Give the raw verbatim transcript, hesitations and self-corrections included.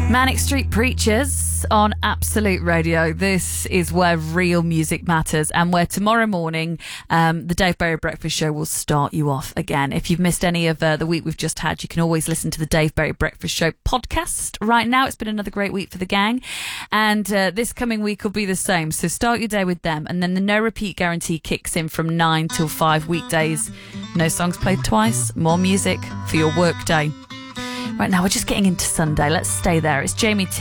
Manic Street Preachers on Absolute Radio. This is where real music matters, and where tomorrow morning um, the Dave Berry Breakfast Show will start you off again. If you've missed any of uh, the week we've just had, you can always listen to the Dave Berry Breakfast Show podcast right now. It's been another great week for the gang, and uh, this coming week will be the same. So start your day with them, and then the no repeat guarantee kicks in from nine till five weekdays. No songs played twice, more music for your work day. Right now, we're just getting into Sunday. Let's stay there. It's Jamie T.